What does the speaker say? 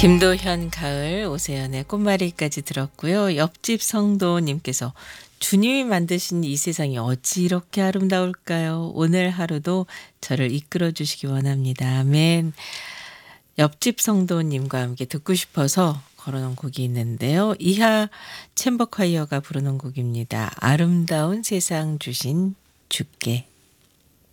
김도현 가을 오세연의 꽃말이까지 들었고요. 옆집 성도님께서 주님이 만드신 이 세상이 어찌 이렇게 아름다울까요? 오늘 하루도 저를 이끌어 주시기 원합니다. 아멘. 옆집 성도님과 함께 듣고 싶어서 걸어놓은 곡이 있는데요. 이하 챔버콰이어가 부르는 곡입니다. 아름다운 세상 주신 주께.